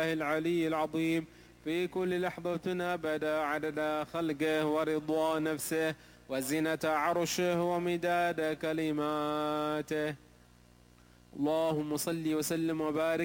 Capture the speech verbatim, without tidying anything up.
العلي العظيم في كل لحظة أبدا عدد خلقه ورضا نفسه وزنة عرشه ومداد كلماته. اللهم صل وسلم وبارك